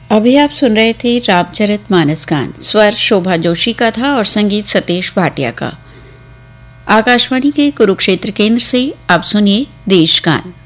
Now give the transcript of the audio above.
अभी आप सुन रहे थे रामचरितमानस गान। स्वर शोभा जोशी का था और संगीत सतीश भाटिया का। आकाशवाणी के कुरुक्षेत्र केंद्र से अब सुनिए देश गान।